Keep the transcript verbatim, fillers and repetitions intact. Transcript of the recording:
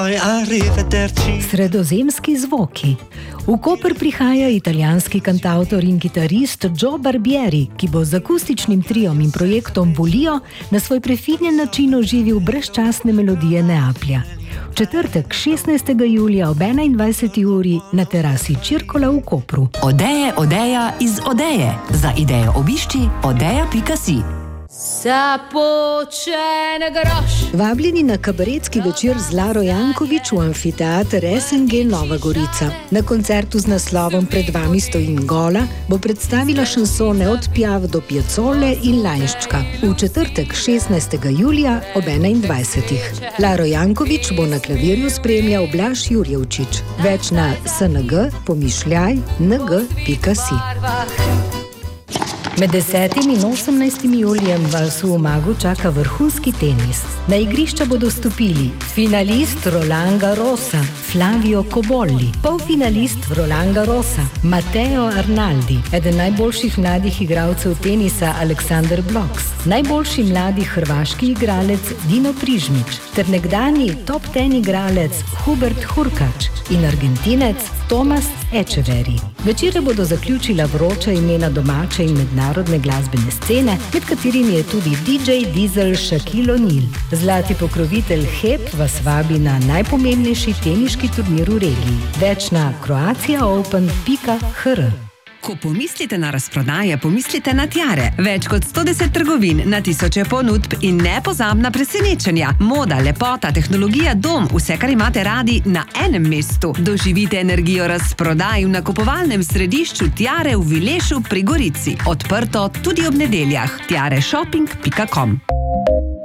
Sredozemski zvoki. V Koper prihaja italijanski kantavtor in kitarist Joe Barbieri, ki bo z akustičnim triom in projektom Volio na svoj prefinjen način oživil brezčasne melodije Neaplja. V četrtek, šestnajstega julija ob enaindvajseti uri na terasi Čirkola v Kopru. Odeje, odeja iz Odeje. Za idejo obišči odeja pika si. Vabljeni na kabaretski večer z Laro Jankovič v amfiteater S N G Nova Gorica. Na koncertu z naslovom Pred vami stojim gola bo predstavila šansone od Piaf do Piazzole in Lainščka. V četrtek, šestnajstega julija ob enaindvajsetih. Laro Jankovič bo na klavirju spremljal Blaž Jurjevčič. Več na s n g pomišljaj n g pika si. Med desetim in osemnajstim julijem vas v Umagu čaka vrhunski tenis. Na igrišča bodo stopili finalist Roland Garrosa Flavio Cobolli, polfinalist Roland Garrosa Matteo Arnaldi, eden najboljših mladih igralcev tenisa Aleksander Bloks, najboljši mladi hrvaški igralec Dino Prižmič ter nekdanji top ten igralec Hubert Hurkač in Argentinec Tomas Echeverry. Večere bodo zaključila vroča imena domače in mednarodne glasbene scene, med katerimi je tudi D J Diesel Shaquille O'Neal. Zlati pokrovitelj H E P vas vabi na najpomembnejši teniški turnir v regiji. Več na croatia open pika h r. Ko pomislite na razprodaje, pomislite na Tiare. Več kot sto deset trgovin, na tisoče ponudb in nepozabna presenečenja. Moda, lepota, tehnologija, dom, vse, kar imate radi na enem mestu. Doživite energijo razprodaj v nakupovalnem središču Tiare v Vilešu pri Gorici. Odprto tudi ob nedeljah. tiare shopping pika com